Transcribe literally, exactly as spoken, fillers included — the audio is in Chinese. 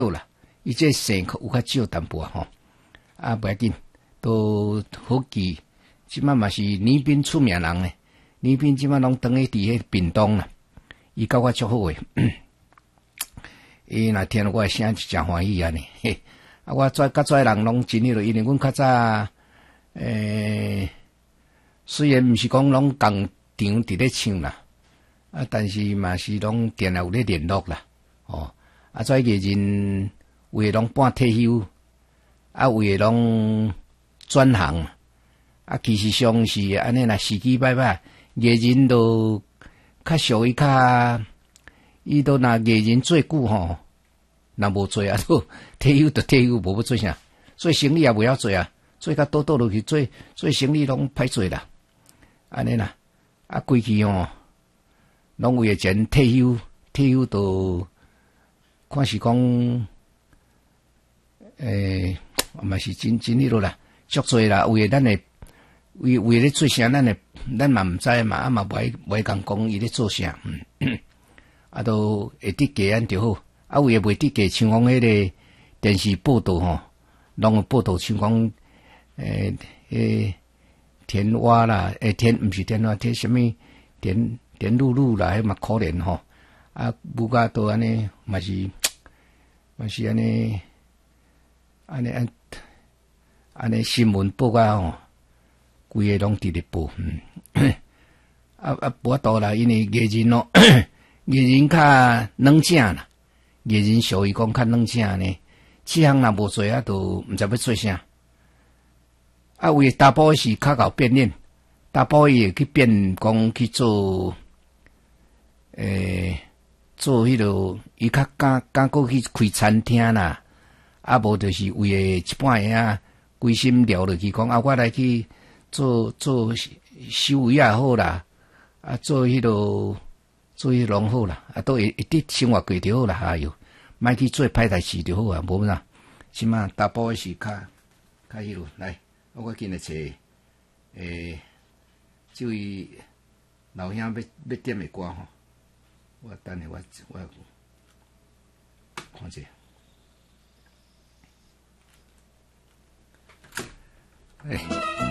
啦，伊这生有较少淡薄啊吼，啊不要紧，都好记。即摆嘛是倪斌出名人咧，倪斌即摆拢等于伫迄屏东啦，伊甲我足好诶。伊若听我诶声就真欢喜安尼，嘿，啊我跩甲跩人拢真迄落，因为阮较早诶，虽然毋是讲拢共场伫咧唱啦，啊，但是嘛是拢定定有咧联络啦，哦，啊，跩艺人有诶拢半退休，啊，有诶拢转行。啊，其实上是安尼啦，时机歹歹，艺人都较属于较，伊都若艺人做久吼，若无做啊，都退休就退休，无要做啥，做生意也袂晓做啊，做甲倒倒落去，做做生意拢歹做啦，安尼啦，啊，规矩吼，拢为钱退休，退休都看是讲，诶、欸，嘛是真真迄落啦，足多啦，为咱诶。为为咧做啥，咱诶咱嘛毋知嘛，啊嘛袂袂讲讲伊咧做啥，嗯，啊都会得价安就好，啊为袂得价，像讲迄个电视报道吼，拢有报道像讲诶诶田蛙啦，诶田毋是田蛙，迄什么田田露露啦，迄嘛可怜吼，啊物价都安尼嘛是嘛是安尼安尼安安尼新闻报啊吼。规个拢直直报，嗯，啊啊，无多啦，因为艺人咯，艺人较软正啦，艺人属于讲较软正呢，这项若无做啊，都毋知要做啥。啊，为大部是较搞变脸，大部伊会去变讲去做，诶、欸，做迄落，伊较敢敢过去开餐厅啦，啊，无就是为个一半个啊，规心聊落去讲啊，我来去。做做收尾也好啦，啊做迄落做迄拢好啦，啊都会一直生活过就好啦，哎哟，莫去做歹代志就好啊，无啥，即码大部分是较较迄落来，我今日找诶，这位老兄要要点的歌吼，我等下我我看者，诶。